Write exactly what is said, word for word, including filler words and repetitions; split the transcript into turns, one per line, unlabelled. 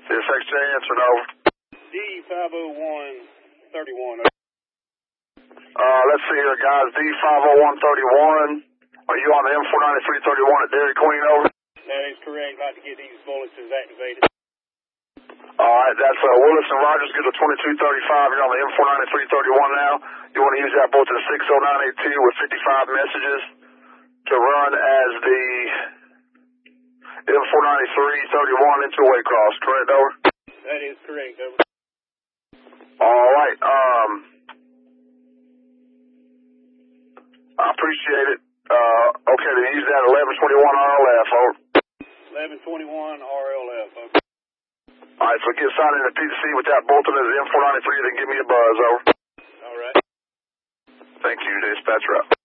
This X J answering over.
D five oh one thirty-one.
Uh, let's see here, guys. D five oh one thirty-one. Are you on the M four ninety-three thirty-one at Dairy Queen, over?
That is correct. I'd like to get these bulletins activated.
Alright, that's uh, Willis and Rogers. Get to twenty-two thirty-five. You're on the M four ninety-three thirty-one now. You want to use that bulletin six oh nine eight two with fifty-five messages to run as the M four ninety-three thirty-one into Waycross, correct, over?
That is correct, over.
Alright, um, I appreciate it. Uh, okay, they use that eleven twenty-one R L F, over.
eleven twenty-one R L F, over.
Alright, so get signed in the P C with that bulletin as the M four ninety-three, then give me a buzz, over.
Alright.
Thank you, dispatch rep.